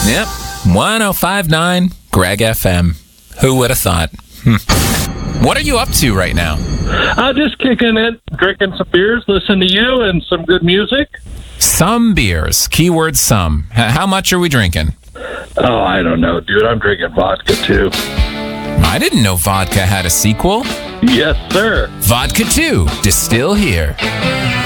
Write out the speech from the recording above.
Yep, 105.9 Greg FM. Who would have thought? What are you up to right now? I'm just kicking it, drinking some beers, listening to you, and some good music. Some beers. Keyword some. How much are we drinking? Oh, I don't know, dude. I'm drinking vodka, too. I didn't know vodka had a sequel. Yes, sir. Vodka 2. Distill here.